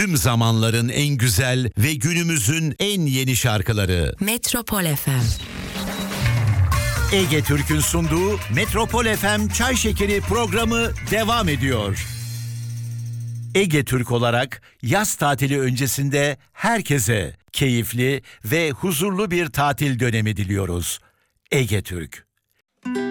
Tüm zamanların en güzel ve günümüzün en yeni şarkıları. Metropol FM. Ege Türk'ün sunduğu Metropol FM Çay Şekeri programı devam ediyor. Ege Türk olarak yaz tatili öncesinde herkese keyifli ve huzurlu bir tatil dönemi diliyoruz. Ege Türk.